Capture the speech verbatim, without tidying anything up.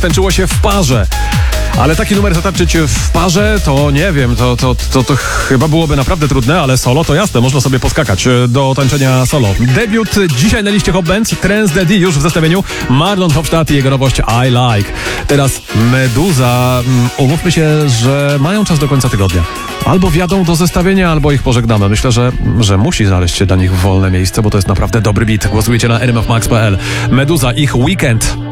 tańczyło się w parze. Ale taki numer zatańczyć w parze, to nie wiem, to, to, to, to chyba byłoby naprawdę trudne, ale solo to jasne, można sobie poskakać do tańczenia solo. Debiut dzisiaj na liście Hot Bands, Trance Daddy już w zestawieniu, Marlon Hofstadt i jego nowość I Like. Teraz Meduza, umówmy się, że mają czas do końca tygodnia. Albo wjadą do zestawienia, albo ich pożegnamy. Myślę, że, że musi znaleźć się dla nich wolne miejsce, bo to jest naprawdę dobry beat. Głosujcie na r m f max kropka p l. Meduza, ich Weekend.